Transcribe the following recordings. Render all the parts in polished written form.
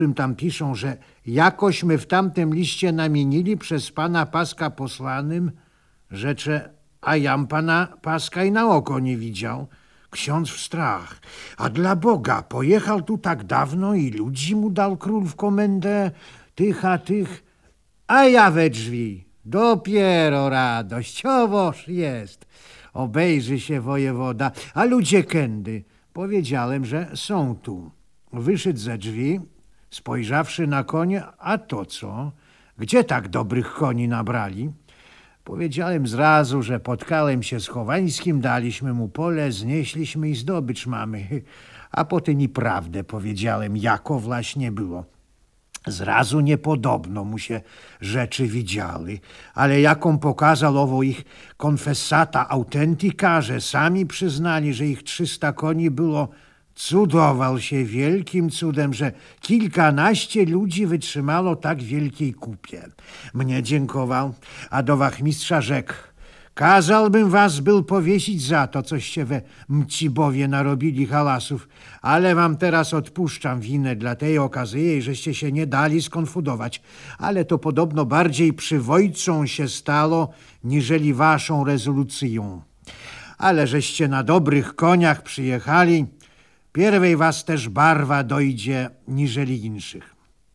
którym tam piszą, że jakośmy w tamtym liście namienili przez pana Paska posłanym, rzecze, a jam pana Paska i na oko nie widział. Ksiądz w strach. A dla Boga, pojechał tu tak dawno i ludzi mu dał król w komendę, tych a tych, a ja we drzwi. Dopiero radościowoż jest. Obejrzy się wojewoda, a ludzie kędy. Powiedziałem, że są tu. Wyszedł ze drzwi, spojrzawszy na konie, a to co? Gdzie tak dobrych koni nabrali? Powiedziałem zrazu, że potkałem się z Chowańskim, daliśmy mu pole, znieśliśmy i zdobycz mamy. A potem i prawdę powiedziałem, jako właśnie było. Zrazu niepodobno mu się rzeczy widziały, ale jaką pokazał owo ich konfesata autentika, że sami przyznali, że ich 300 koni było, cudował się wielkim cudem, że kilkanaście ludzi wytrzymało tak wielkiej kupie. Mnie dziękował, a do wachmistrza rzekł: kazałbym was był powiesić za to, coście we Mcibowie narobili halasów, ale wam teraz odpuszczam winę dla tej okazji, żeście się nie dali skonfudować. Ale to podobno bardziej przywódcą się stało, niżeli waszą rezolucją. Ale żeście na dobrych koniach przyjechali, pierwej was też barwa dojdzie, niżeli inszych.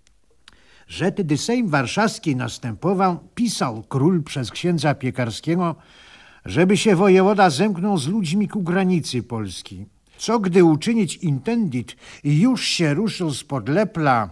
Że tedy Sejm Warszawski następował, pisał król przez księdza Piekarskiego, żeby się wojewoda zemknął z ludźmi ku granicy Polski. Co gdy uczynić intendit i już się ruszył spod Lepla,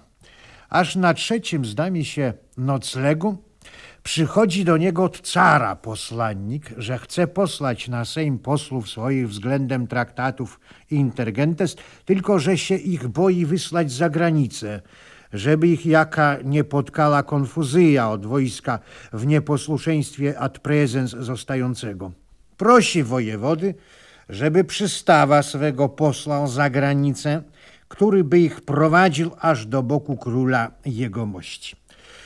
aż na 3. zdaje się noclegu, przychodzi do niego od cara posłannik, że chce posłać na Sejm posłów swoich względem traktatów intergentes, tylko że się ich boi wysłać za granicę, żeby ich jaka nie potkała konfuzja od wojska w nieposłuszeństwie ad presens zostającego. Prosi wojewody, żeby przystawa swego posłał za granicę, który by ich prowadził aż do boku króla jegomości.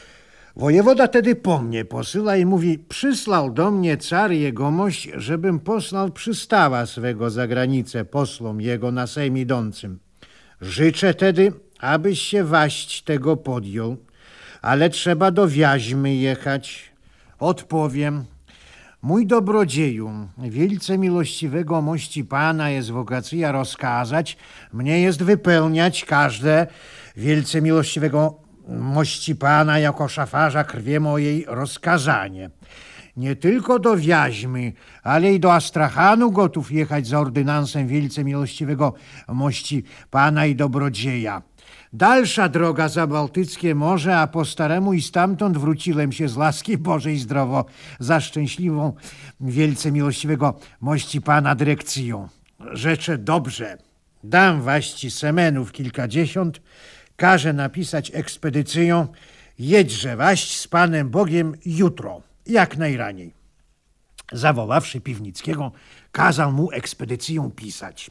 Wojewoda tedy po mnie posyła i mówi: przysłał do mnie car jegomość, żebym posłał przystawa swego za granicę posłom jego na Sejm idącym. Życzę tedy, abyś się waść tego podjął, ale trzeba do Wiaźmy jechać. Odpowiem: mój dobrodzieju, wielce miłościwego mości pana jest wokacja rozkazać, mnie jest wypełniać każde wielce miłościwego mości pana jako szafarza krwi mojej rozkazanie. Nie tylko do Wiaźmy, ale i do Astrachanu gotów jechać za ordynansem wielce miłościwego mości pana i dobrodzieja. Dalsza droga za Bałtyckie Morze, a po staremu i stamtąd wróciłem się z łaski Bożej zdrowo za szczęśliwą wielce miłościwego mości pana dyrekcją. Rzeczę dobrze, dam waści semenów kilkadziesiąt, każę napisać ekspedycją, jedźże waść z panem Bogiem jutro, jak najraniej. Zawoławszy Piwnickiego, kazał mu ekspedycję pisać.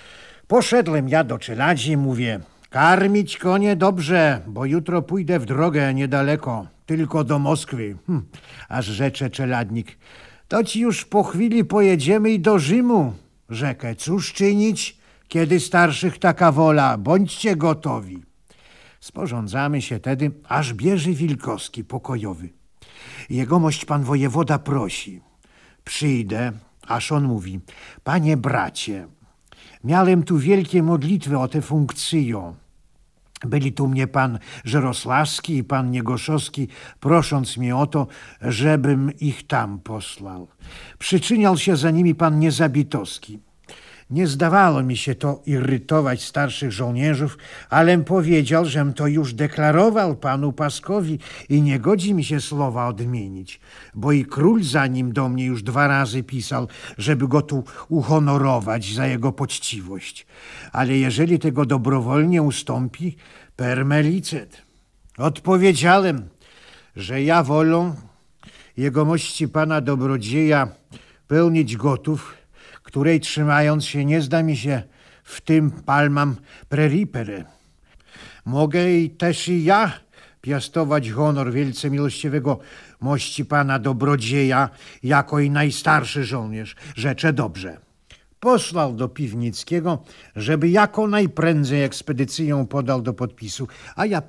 Poszedłem ja do czeladzi, mówię: karmić konie dobrze, bo jutro pójdę w drogę niedaleko, tylko do Moskwy. Aż rzecze czeladnik: to ci już po chwili pojedziemy i do Rzymu. Rzekę: cóż czynić, kiedy starszych taka wola, bądźcie gotowi. Sporządzamy się tedy, aż bierze Wilkowski pokojowy. Jegomość pan wojewoda prosi. Przyjdę, aż on mówi: panie bracie, miałem tu wielkie modlitwy o tę funkcję. Byli tu mnie pan Żerosławski i pan Niegoszowski, prosząc mnie o to, żebym ich tam posłał. Przyczyniał się za nimi pan Niezabitowski. Nie zdawało mi się to irytować starszych żołnierzów, alem powiedział, żem to już deklarował panu Paskowi i nie godzi mi się słowa odmienić, bo i król za nim do mnie już 2 razy pisał, żeby go tu uhonorować za jego poczciwość. Ale jeżeli tego dobrowolnie ustąpi, per melicet. Odpowiedziałem, że ja wolą jegomości pana dobrodzieja pełnić gotów, której trzymając się nie zda mi się w tym palmam preripere. Mogę i też i ja piastować honor wielce miłościwego mości pana dobrodzieja jako i najstarszy żołnierz. Rzeczę dobrze. posłał do Piwnickiego, żeby jako najprędzej ekspedycję podał do podpisu, a ja